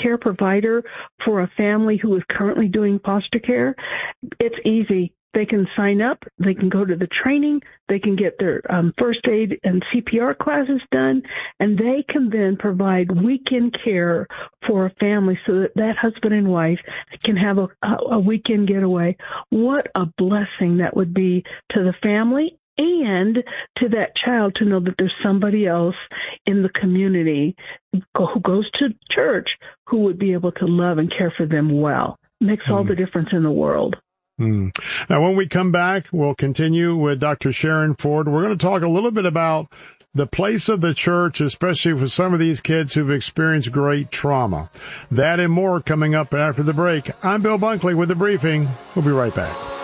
care provider for a family who is currently doing foster care, it's easy. They can sign up, they can go to the training, they can get their first aid and CPR classes done, and they can then provide weekend care for a family so that that husband and wife can have a weekend getaway. What a blessing that would be to the family and to that child to know that there's somebody else in the community who goes to church who would be able to love and care for them well. Makes all the difference in the world. Now, when we come back, we'll continue with Dr. Sharon Ford. We're going to talk a little bit about the place of the church, especially for some of these kids who've experienced great trauma. That and more coming up after the break. I'm Bill Bunkley with The Briefing. We'll be right back.